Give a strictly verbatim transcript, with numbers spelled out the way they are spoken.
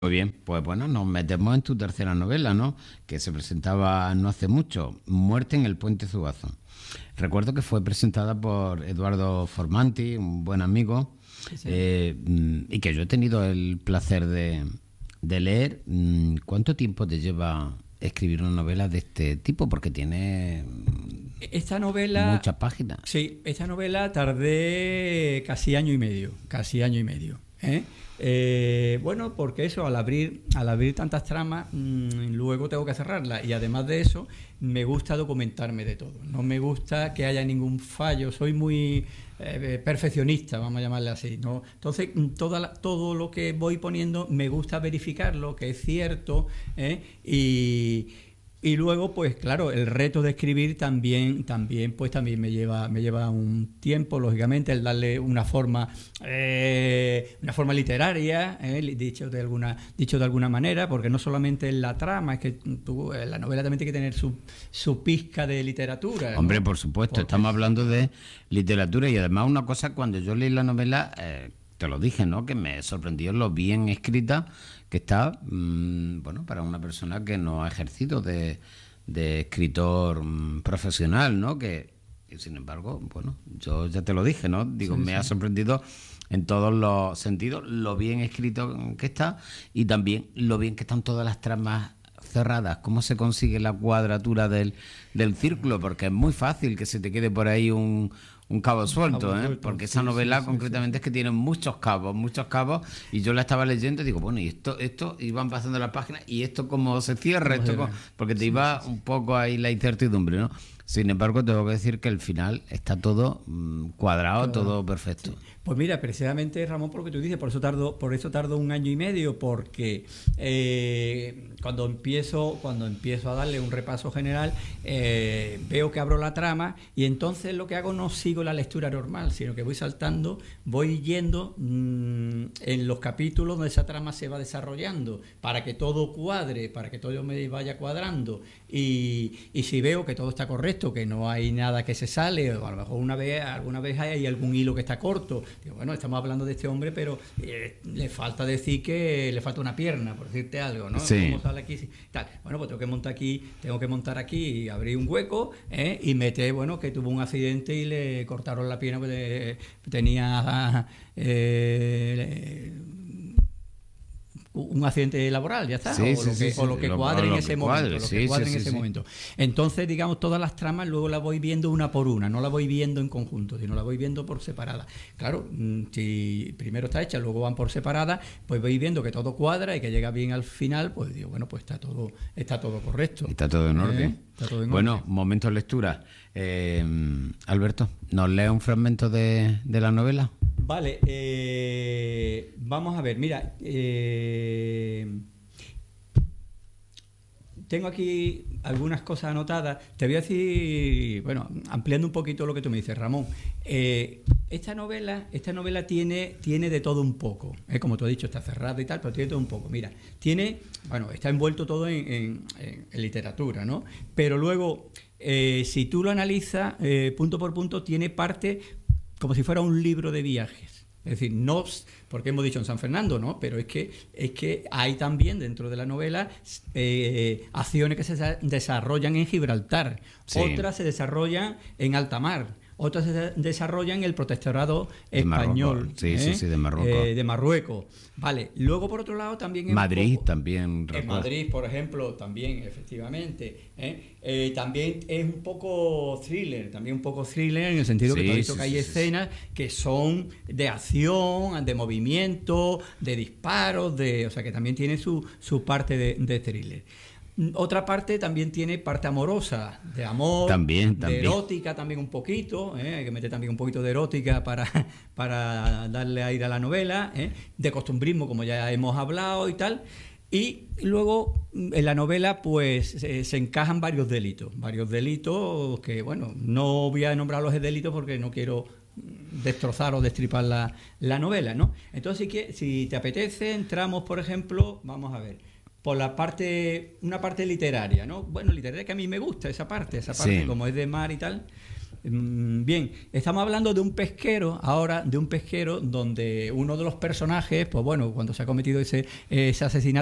Muy bien, pues bueno, nos metemos en tu tercera novela, ¿no? Que se presentaba no hace mucho, Muerte en el Puente Zuazo. Recuerdo que fue presentada por Eduardo Formanti, un buen amigo, Sí, sí. eh, mm, y que yo he tenido el placer de, de leer. Mm, ¿Cuánto tiempo te lleva escribir una novela de este tipo? Porque tiene Esta novela, muchas páginas. sí, esta novela tardé casi año y medio, casi año y medio. ¿eh? Eh, bueno, porque eso, al abrir, al abrir tantas tramas, mmm, luego tengo que cerrarlas. Y además de eso, me gusta documentarme de todo. No me gusta que haya ningún fallo. Soy muy eh, perfeccionista, vamos a llamarle así, ¿no? Entonces, toda la, todo lo que voy poniendo me gusta verificarlo, que es cierto, ¿eh? y... Y luego, pues claro, el reto de escribir también, también, pues también me lleva, me lleva un tiempo, lógicamente, el darle una forma, eh, una forma literaria, eh, dicho de alguna, dicho de alguna manera, porque no solamente es la trama, es que tú, la novela también tiene que tener su, su pizca de literatura, ¿no? Hombre, por supuesto, Porque, estamos hablando de literatura y además una cosa, cuando yo leí la novela, eh, te lo dije, ¿no? Que me sorprendió lo bien escrita que está, mmm, bueno, para una persona que no ha ejercido de, de escritor mmm, profesional, ¿no? Que, y sin embargo, bueno, yo ya te lo dije, ¿no? Digo, sí, me sí. ha sorprendido en todos los sentidos lo bien escrito que está y también lo bien que están todas las tramas cerradas, cómo se consigue la cuadratura del, del círculo, porque es muy fácil que se te quede por ahí un, un cabo suelto, Cabo ¿eh? suelto, Porque sí, esa novela sí, sí, concretamente sí, es que tiene muchos cabos, muchos cabos, y yo la estaba leyendo y digo, bueno, y esto, esto, iban pasando las páginas, y esto cómo se cierra, ¿cómo esto se cómo... ve? porque te Sí, sí, iba sí. un poco ahí la incertidumbre, ¿no? Sin embargo, tengo que decir que el final está todo mmm, cuadrado, Claro. todo perfecto. Sí. Pues mira, precisamente Ramón, por lo que tú dices, por eso tardo, por eso tardo un año y medio, porque eh, cuando empiezo, cuando empiezo a darle un repaso general, eh, veo que abro la trama y entonces lo que hago no sigo la lectura normal, sino que voy saltando, voy yendo mmm, en los capítulos donde esa trama se va desarrollando, para que todo cuadre, para que todo me vaya cuadrando. Y, y si veo que todo está correcto, que no hay nada que se sale, o a lo mejor una vez, alguna vez hay algún hilo que está corto, digo, bueno, estamos hablando de este hombre, pero eh, le falta decir que le falta una pierna, por decirte algo, ¿no? Sí. ¿Cómo sale aquí? Sí, tal. Bueno, pues tengo que montar aquí, tengo que montar aquí y abrir un hueco, ¿eh? Y meter, bueno, que tuvo un accidente y le cortaron la pierna, porque tenía eh, un accidente laboral, ya está, Sí, o, sí, lo sí, que, sí. o lo que Lo, cuadre en lo ese que cuadre, momento, lo sí, que sí, cuadre sí, en ese sí. momento. Entonces, digamos, todas las tramas luego las voy viendo una por una, no las voy viendo en conjunto, sino las voy viendo por separada. Claro, si primero está hecha, luego van por separada, pues voy viendo que todo cuadra y que llega bien al final, pues digo, bueno, pues está todo, está todo correcto. Está todo en orden. ¿Eh? Está todo en Bueno, orden. momento de lectura. Eh, Alberto, ¿nos lees un fragmento de, de la novela? Vale, eh, vamos a ver, mira, eh, tengo aquí algunas cosas anotadas. Te voy a decir, bueno, ampliando un poquito lo que tú me dices, Ramón. Eh, esta novela, esta novela tiene, tiene de todo un poco. ¿eh? Como tú has dicho, está cerrada y tal, pero tiene todo un poco. Mira, tiene, bueno, está envuelto todo en, en, en, en literatura, ¿no? Pero luego, eh, si tú lo analizas eh, punto por punto, tiene parte como si fuera un libro de viajes. Es decir, no, porque hemos dicho en San Fernando, ¿no? Pero es que, es que hay también dentro de la novela eh, acciones que se desarrollan en Gibraltar, Sí. otras se desarrollan en alta mar, otras se desarrollan en el protectorado De español. Marruecos. Sí, ¿eh? sí, sí, de Marruecos. Eh, de Marruecos. Vale. Luego, por otro lado, también en Madrid poco, también. en recuerdo. Madrid, por ejemplo, también, efectivamente. ¿eh? Eh, también es un poco thriller, también un poco thriller en el sentido Sí, que tú has dicho sí, que hay sí, escenas sí. que son de acción, de movimiento, de disparos, de, o sea que también tiene su, su parte de, de thriller. Otra parte también tiene parte amorosa, de amor, También, de también. erótica también un poquito, ¿eh? Hay que meter también un poquito de erótica para, para darle aire a la novela, ¿eh? De costumbrismo, como ya hemos hablado y tal. Y luego en la novela pues se, se encajan varios delitos, varios delitos que, bueno, no voy a nombrar los delitos porque no quiero destrozar o destripar la, la novela, ¿no? Entonces, si, si te apetece, entramos, por ejemplo, vamos a ver, por la parte, una parte literaria, ¿no? Bueno, literaria que a mí me gusta, esa parte, esa parte, Sí. como es de mar y tal. Bien, estamos hablando de un pesquero, ahora de un pesquero donde uno de los personajes, pues bueno, cuando se ha cometido ese, ese asesinato,